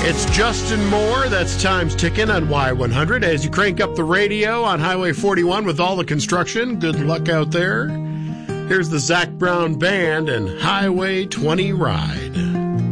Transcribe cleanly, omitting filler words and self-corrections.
It's Justin Moore. That's Time's Ticking on Y100 as you crank up the radio on Highway 41 with all the construction. Good luck out there. Here's the Zac Brown Band and Highway 20 Ride.